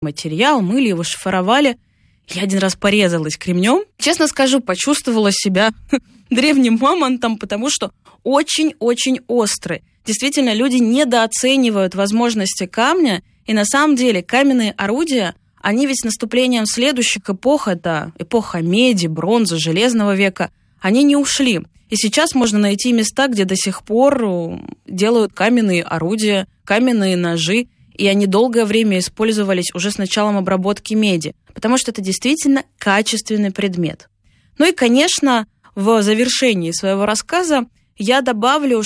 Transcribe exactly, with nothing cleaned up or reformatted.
материал, мыли его, шифровали. Я один раз порезалась кремнем. Честно скажу, почувствовала себя древним мамонтом, потому что очень-очень острый. Действительно, люди недооценивают возможности камня, и на самом деле каменные орудия, они ведь с наступлением следующих эпох, это эпоха меди, бронзы, железного века, они не ушли. И сейчас можно найти места, где до сих пор делают каменные орудия, каменные ножи, и они долгое время использовались уже с началом обработки меди, потому что это действительно качественный предмет. Ну и, конечно, в завершении своего рассказа я добавлю,